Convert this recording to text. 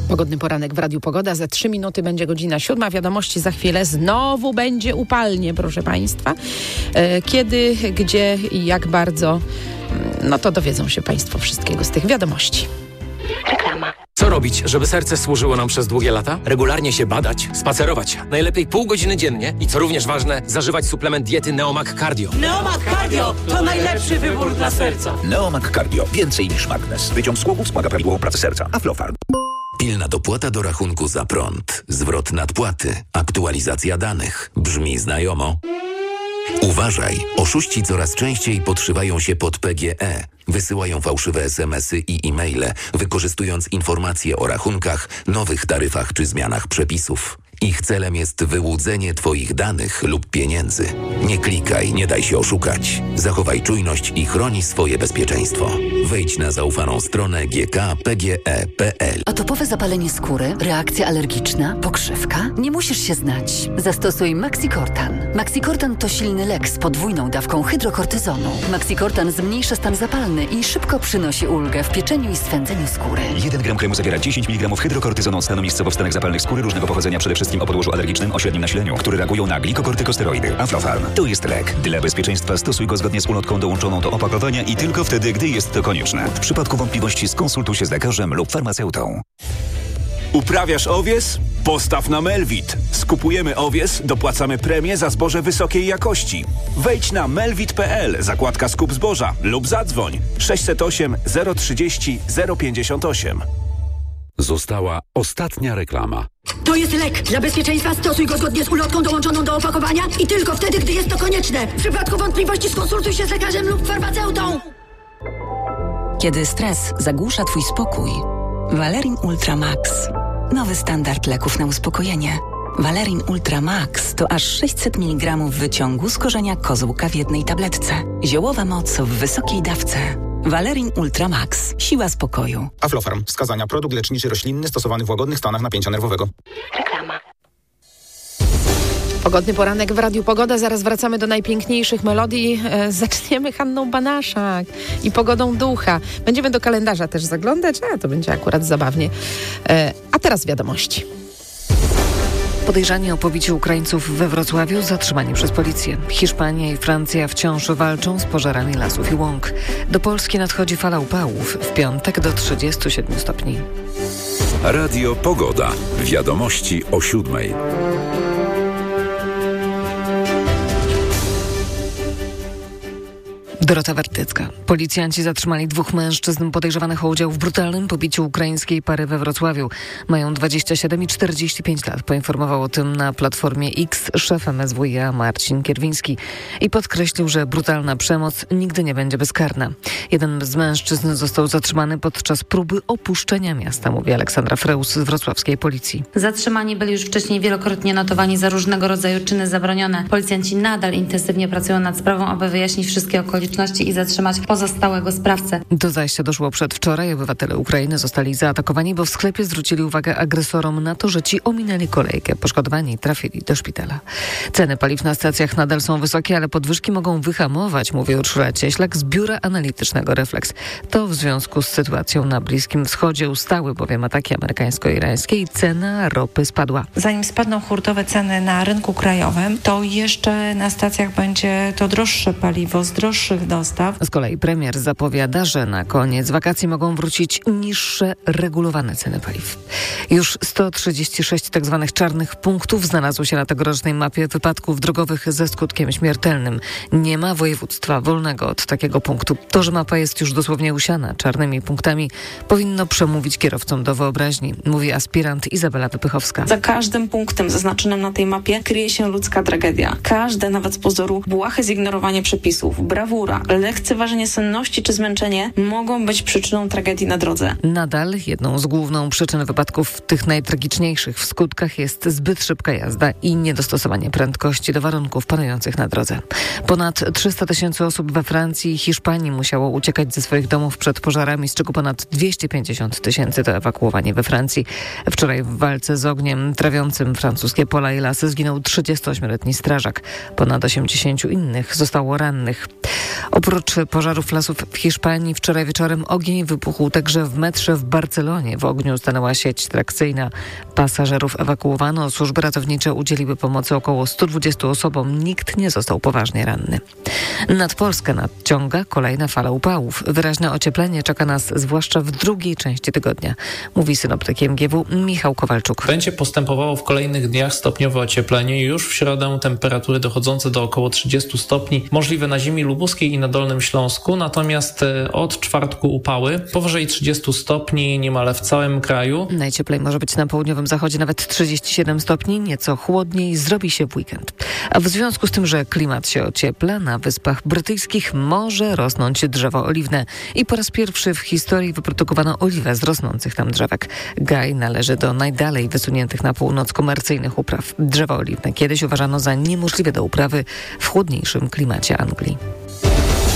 Pogodny poranek w Radiu Pogoda. Za 3 minuty będzie godzina 7. Wiadomości za chwilę. Znowu będzie upalnie, proszę Państwa. Kiedy, gdzie i jak bardzo, no to dowiedzą się Państwo wszystkiego z tych wiadomości. Reklama. Co robić, żeby serce służyło nam przez długie lata? Regularnie się badać, spacerować. Najlepiej pół godziny dziennie i co również ważne, zażywać suplement diety Neomag Cardio. Neomag Cardio to najlepszy wybór dla serca. Neomag Cardio. Więcej niż magnes. Wyciąg z głowów wspomaga prawidłową pracę serca. Aflofarm. Pilna dopłata do rachunku za prąd. Zwrot nadpłaty. Aktualizacja danych. Brzmi znajomo? Uważaj, oszuści coraz częściej podszywają się pod PGE. Wysyłają fałszywe SMS-y i e-maile, wykorzystując informacje o rachunkach, nowych taryfach czy zmianach przepisów. Ich celem jest wyłudzenie Twoich danych lub pieniędzy. Nie klikaj, nie daj się oszukać. Zachowaj czujność i chroni swoje bezpieczeństwo. Wejdź na zaufaną stronę gkpge.pl. Atopowe zapalenie skóry, reakcja alergiczna, pokrzywka? Nie musisz się znać. Zastosuj Maxicortan. Maxicortan to silny lek z podwójną dawką hydrokortyzonu. Maxicortan zmniejsza stan zapalny i szybko przynosi ulgę w pieczeniu i swędzeniu skóry. 1 gram kremu zawiera 10 mg hydrokortyzonu stanu miejscowo w stanach zapalnych skóry różnego pochodzenia, przede wszystkim o podłożu alergicznym o średnim nasileniu, które reagują na glikokortykosteroidy. Aflofarm to jest lek. Dla bezpieczeństwa stosuj go zgodnie z ulotką dołączoną do opakowania i tylko wtedy, gdy jest to konieczne. W przypadku wątpliwości skonsultuj się z lekarzem lub farmaceutą. Uprawiasz owies? Postaw na Melvit. Skupujemy owies, dopłacamy premię za zboże wysokiej jakości. Wejdź na melvit.pl, zakładka skup zboża lub zadzwoń 608 030 058. Została ostatnia reklama. To jest lek. Dla bezpieczeństwa stosuj go zgodnie z ulotką dołączoną do opakowania i tylko wtedy, gdy jest to konieczne. W przypadku wątpliwości skonsultuj się z lekarzem lub farmaceutą. Kiedy stres zagłusza Twój spokój, Valerin Ultra Max. Nowy standard leków na uspokojenie. Valerin Ultra Max to aż 600 mg wyciągu z korzenia kozłka w jednej tabletce. Ziołowa moc w wysokiej dawce. Valerin Ultra Max. Siła spokoju. Aflofarm. Wskazania. Produkt leczniczy roślinny stosowany w łagodnych stanach napięcia nerwowego. Reklama. Pogodny poranek w Radiu Pogoda. Zaraz wracamy do najpiękniejszych melodii. Zaczniemy Hanną Banaszak i Pogodą Ducha. Będziemy do kalendarza też zaglądać, a to będzie akurat zabawnie. A teraz wiadomości. Podejrzani o pobicie Ukraińców we Wrocławiu zatrzymani przez policję. Hiszpania i Francja wciąż walczą z pożarami lasów i łąk. Do Polski nadchodzi fala upałów. W piątek do 37 stopni. Radio Pogoda. Wiadomości o 7:00. Dorota Wertycka. Policjanci zatrzymali 2 mężczyzn podejrzewanych o udział w brutalnym pobiciu ukraińskiej pary we Wrocławiu. Mają 27 i 45 lat. Poinformował o tym na Platformie X szef MSWiA Marcin Kierwiński i podkreślił, że brutalna przemoc nigdy nie będzie bezkarna. Jeden z mężczyzn został zatrzymany podczas próby opuszczenia miasta, mówi Aleksandra Freus z wrocławskiej policji. Zatrzymani byli już wcześniej wielokrotnie notowani za różnego rodzaju czyny zabronione. Policjanci nadal intensywnie pracują nad sprawą, aby wyjaśnić wszystkie okoliczności i zatrzymać pozostałego sprawcę. Do zajścia doszło przedwczoraj. Obywatele Ukrainy zostali zaatakowani, bo w sklepie zwrócili uwagę agresorom na to, że ci ominęli kolejkę. Poszkodowani trafili do szpitala. Ceny paliw na stacjach nadal są wysokie, ale podwyżki mogą wyhamować, mówi Urszula Cieślak z biura analitycznego Reflex. To w związku z sytuacją na Bliskim Wschodzie ustały bowiem ataki amerykańsko-irańskie i cena ropy spadła. Zanim spadną hurtowe ceny na rynku krajowym, to jeszcze na stacjach będzie to droższe paliwo z droższych dostaw. Z kolei premier zapowiada, że na koniec wakacji mogą wrócić niższe regulowane ceny paliw. Już 136 tzw. czarnych punktów znalazło się na tegorocznej mapie wypadków drogowych ze skutkiem śmiertelnym. Nie ma województwa wolnego od takiego punktu. To, że mapa jest już dosłownie usiana czarnymi punktami, powinno przemówić kierowcom do wyobraźni, mówi aspirant Izabela Wypychowska. Za każdym punktem zaznaczonym na tej mapie kryje się ludzka tragedia. Każde, nawet z pozoru, błahe zignorowanie przepisów, brawura, lekceważenie senności czy zmęczenie mogą być przyczyną tragedii na drodze. Nadal jedną z główną przyczyn wypadków tych najtragiczniejszych w skutkach jest zbyt szybka jazda i niedostosowanie prędkości do warunków panujących na drodze. Ponad 300 000 osób we Francji i Hiszpanii musiało uciekać ze swoich domów przed pożarami, z czego ponad 250 000 to ewakuowani we Francji. Wczoraj w walce z ogniem trawiącym francuskie pola i lasy zginął 38-letni strażak. Ponad 80 innych zostało rannych. Oprócz pożarów lasów w Hiszpanii wczoraj wieczorem ogień wybuchł także w metrze w Barcelonie. W ogniu stanęła sieć trakcyjna. Pasażerów ewakuowano, służby ratownicze udzieliły pomocy około 120 osobom. Nikt nie został poważnie ranny. Nad Polskę nadciąga kolejna fala upałów. Wyraźne ocieplenie czeka nas zwłaszcza w drugiej części tygodnia, mówi synoptyk MGW Michał Kowalczuk. Będzie postępowało w kolejnych dniach stopniowe ocieplenie. Już w środę temperatury dochodzące do około 30 stopni, możliwe na ziemi lubuskiej i na Dolnym Śląsku, natomiast od czwartku upały powyżej 30 stopni niemal w całym kraju. Najcieplej może być na południowym zachodzie nawet 37 stopni, nieco chłodniej zrobi się w weekend. A w związku z tym, że klimat się ociepla, na Wyspach Brytyjskich może rosnąć drzewo oliwne i po raz pierwszy w historii wyprodukowano oliwę z rosnących tam drzewek. Gaj należy do najdalej wysuniętych na północ komercyjnych upraw. Drzewo oliwne kiedyś uważano za niemożliwe do uprawy w chłodniejszym klimacie Anglii.